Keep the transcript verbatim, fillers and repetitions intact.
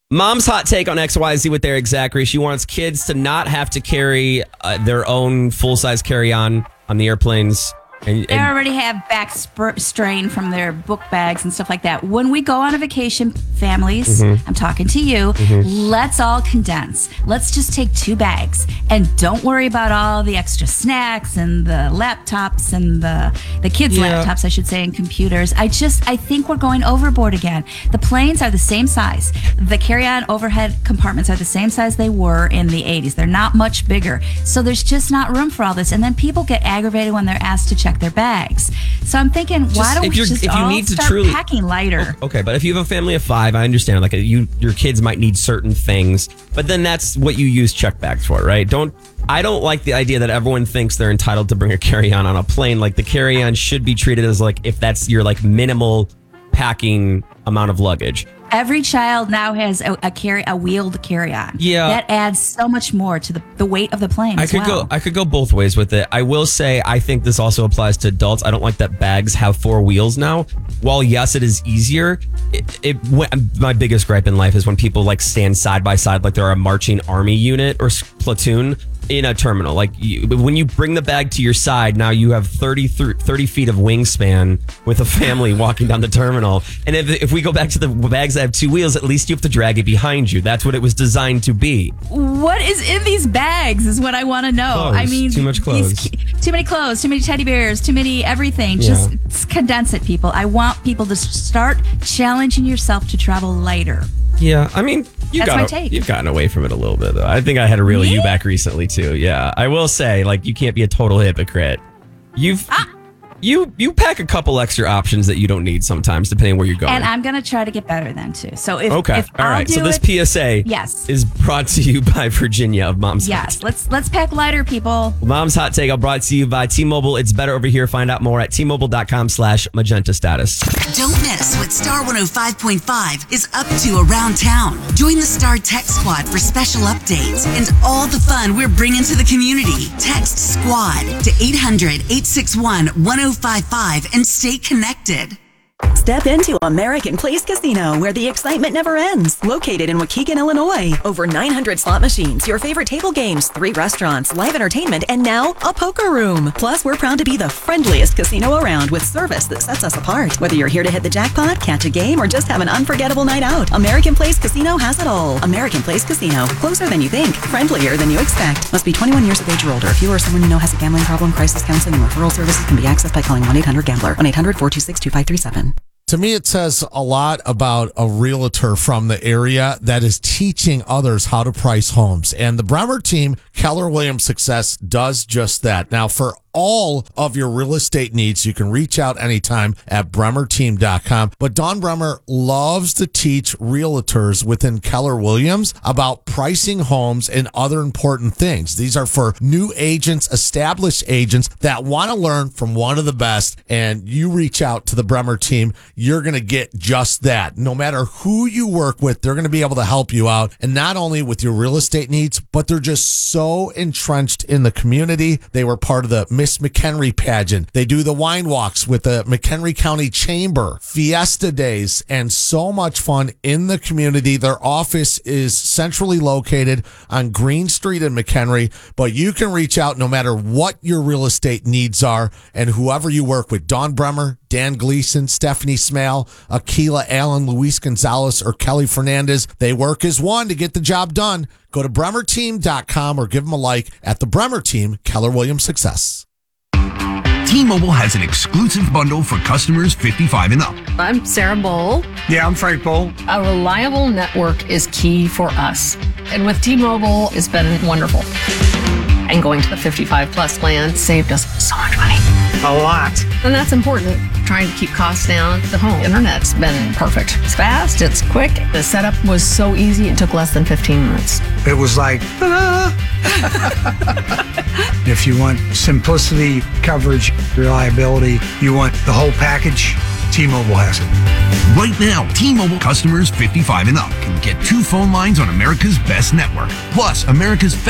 Mom's hot take on X Y Z with Eric Zachary. She wants kids to not have to carry uh, their own full-size carry-on on the airplanes. And, and they already have back sp- strain from their book bags and stuff like that. When we go on a vacation, families, mm-hmm. I'm talking to you, mm-hmm. let's all condense. Let's just take two bags and don't worry about all the extra snacks and the laptops and the, the kids' yeah. laptops, I should say, and computers. I just, I think we're going overboard again. The planes are the same size. The carry-on overhead compartments are the same size they were in the eighties. They're not much bigger. So there's just not room for all this. And then people get aggravated when they're asked to check their bags. So I'm thinking, just, why don't we just if you all need to start truly, packing lighter? Okay, but if you have a family of five, I understand. Like you, your kids might need certain things, but then that's what you use check bags for, right? Don't. I don't like the idea that everyone thinks they're entitled to bring a carry-on on a plane. Like the carry-on should be treated as like if that's your like minimal packing amount of luggage. Every child now has a, a carry a wheeled carry-on. Yeah, that adds so much more to the, the weight of the plane. I as could well. go. I could go both ways with it. I will say I think this also applies to adults. I don't like that bags have four wheels now. While yes, it is easier. It, it my biggest gripe in life is when people like stand side by side like they're a marching army unit or platoon in a terminal. Like you, when you bring the bag to your side, now you have thirty, thirty feet of wingspan with a family walking down the terminal. And if, if we go back to the bags that have two wheels, at least you have to drag it behind you. That's what it was designed to be. What is in these bags is what I want to know. Clothes. I mean, too much clothes. These, too many clothes, too many teddy bears, too many everything. Yeah. Just condense it, people. I want people to start challenging yourself to travel lighter. Yeah, I mean, you That's got my take. you've gotten away from it a little bit, though. I think I had to reel Me? you back recently, too. Yeah, I will say, like, you can't be a total hypocrite. You've... Ah. You you pack a couple extra options that you don't need sometimes, depending where you're going. And I'm going to try to get better then, too. So if, okay. if All I'll right. do So this it, P S A yes. is brought to you by Virginia of Mom's Yes. Hot. Let's let's pack lighter, people. Mom's Hot Take are brought to you by T-Mobile. It's better over here. Find out more at T-Mobile.com slash magenta status. Don't miss what Star one oh five point five is up to around town. Join the Star Tech Squad for special updates and all the fun we're bringing to the community. Text SQUAD to eight hundred, eight six one, one oh five five and stay connected. Step into American Place Casino, where the excitement never ends. Located in Waukegan, Illinois. Over nine hundred slot machines, your favorite table games, three restaurants, live entertainment, and now a poker room. Plus, we're proud to be the friendliest casino around with service that sets us apart. Whether you're here to hit the jackpot, catch a game, or just have an unforgettable night out, American Place Casino has it all. American Place Casino. Closer than you think. Friendlier than you expect. Must be twenty-one years of age or older. If you or someone you know has a gambling problem, crisis counseling and referral services can be accessed by calling one eight hundred gambler. one eight hundred, four two six, two five three seven. To me, it says a lot about a realtor from the area that is teaching others how to price homes. And the Bremer team, Keller Williams Success, does just that. Now, for all of your real estate needs, you can reach out anytime at bremer team dot com. But Dawn Bremer loves to teach realtors within Keller Williams about pricing homes and other important things. These are for new agents, established agents that want to learn from one of the best. And you reach out to the Bremer team, you're going to get just that. No matter who you work with, they're going to be able to help you out. And not only with your real estate needs, but they're just so entrenched in the community. They were part of the Miss McHenry pageant. They do the wine walks with the McHenry County Chamber, Fiesta Days, and so much fun in the community. Their office is centrally located on Green Street in McHenry, but you can reach out no matter what your real estate needs are, and whoever you work with, Dawn Bremer, Dan Gleason, Stephanie Smale, Akila Allen, Luis Gonzalez, or Kelly Fernandez, they work as one to get the job done. Go to bremer team dot com or give them a like at the Bremer Team, Keller Williams Success. T-Mobile has an exclusive bundle for customers fifty-five and up. I'm Sarah Bowl. Yeah, I'm Frank Bowl. A reliable network is key for us. And with T-Mobile, it's been wonderful. And going to the fifty-five plus plan saved us so much money. A lot. And that's important. Trying to keep costs down. The home internet's been perfect. It's fast, it's quick. The setup was so easy, it took less than fifteen minutes. It was like, ta-da! If you want simplicity, coverage, reliability, you want the whole package, T-Mobile has it. Right now, T-Mobile customers fifty-five and up can get two phone lines on America's best network, plus America's